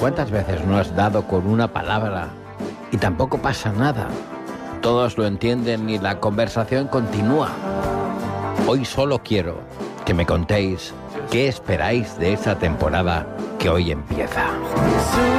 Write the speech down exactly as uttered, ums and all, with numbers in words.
¿Cuántas veces no has dado con una palabra y tampoco pasa nada? Todos lo entienden y la conversación continúa. Hoy solo quiero que me contéis qué esperáis de esta temporada que hoy empieza.